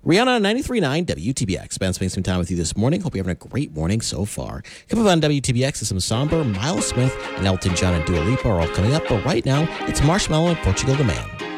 Rihanna on 93.9 WTBX. Ben spending some time with you this morning. Hope you're having a great morning so far. Coming up on WTBX is some Somber, Miles Smith, and Elton John and Dua Lipa are all coming up. But right now, it's Marshmello and Portugal the Man.